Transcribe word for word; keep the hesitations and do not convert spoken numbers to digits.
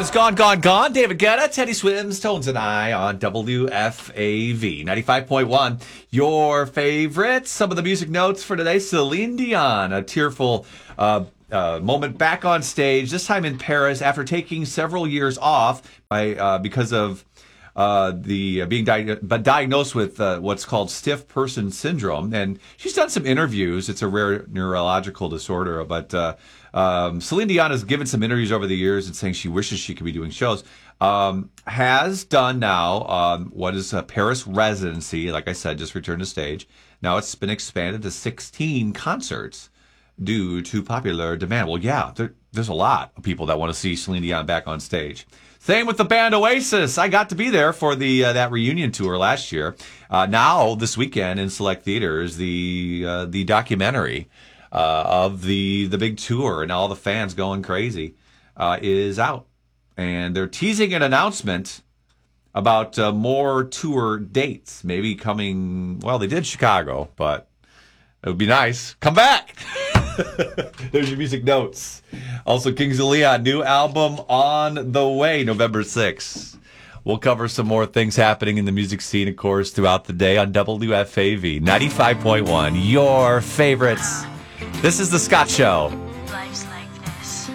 is Gone, Gone, Gone. David Guetta, Teddy Swims, Tones and I on W F A V ninety-five point one. Your favorites. Some of the music notes for today. Celine Dion, a tearful uh, uh, moment back on stage, this time in Paris after taking several years off by uh, because of uh, the uh, being di- diagnosed with uh, what's called stiff person syndrome. And she's done some interviews. It's a rare neurological disorder, but uh, Um, Celine Dion has given some interviews over the years and saying she wishes she could be doing shows. Um, has done now um, what is a Paris residency. Like I said, just returned to stage. Now it's been expanded to sixteen concerts due to popular demand. Well, yeah, there, there's a lot of people that want to see Celine Dion back on stage. Same with the band Oasis. I got to be there for the uh, that reunion tour last year. Uh, now this weekend in select theaters, the uh, the documentary Uh, of the the big tour and all the fans going crazy uh, is out, and they're teasing an announcement about uh, more tour dates, maybe coming. Well, they did Chicago, but it would be nice. Come back. There's your music notes. Also, Kings of Leon, new album on the way, November sixth. We'll cover some more things happening in the music scene, of course, throughout the day on W F A V ninety-five point one. Your favorites. This is The Scott Show.